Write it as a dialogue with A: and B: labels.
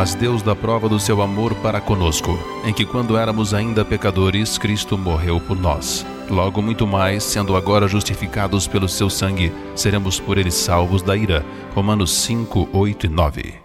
A: Mas Deus dá prova do seu amor para conosco, em que quando éramos ainda pecadores, Cristo morreu por nós. Logo muito mais, sendo agora justificados pelo seu sangue, seremos por ele salvos da ira. Romanos 5, 8 e 9.